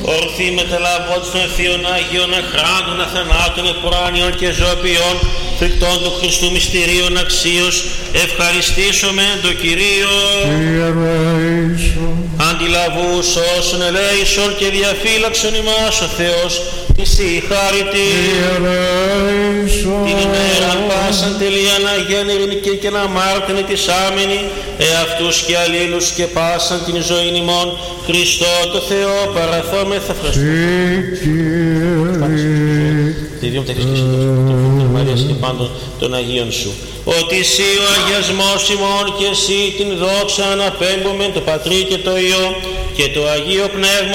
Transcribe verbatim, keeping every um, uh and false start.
ορθή μεταλαβόντες των ευθείων Αγίων αχράντων, αθανάτων, επουράνιων και ζωοποιών, φρικτών του Χριστού μυστηρίων αξίως, ευχαριστήσομαι το Κυρίο. Αντιλαβούς όσων ελέησον και διαφύλαξον ημάς ο Θεός, της η χάρητη. Την ημέραν πάσαν τελείαν αγίαν ειρηνική και να μάρτυνε της άμενη, εαυτούς και αλλήλους και πάσαν την ζωή ημών, Χριστό το Θεό παραθόμεθα ευχαριστούμε. Μαρίας και πάντων των Αγίων σου. Ότι εσύ ο αγιασμός ημών και εσύ την δόξα αναπέμπουμε το Πατρί και το Υιό και το Αγίο Πνεύμα